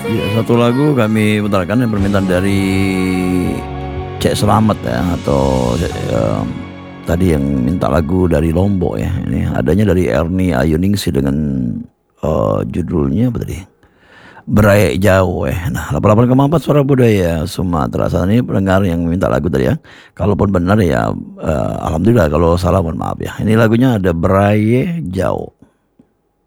Ya, satu lagu kami putarkan yang permintaan dari Cek Selamat ya, atau tadi yang minta lagu dari Lombok ya. Ini adanya dari Erni Ayuningsi dengan judulnya apa tadi? Berayak Jauh ya. Nah, 88,4 Suara Budaya Sumatera. Saat ini pendengar yang minta lagu tadi ya. Kalaupun benar ya, alhamdulillah. Kalau salah mohon maaf ya. Ini lagunya ada Berayak Jauh.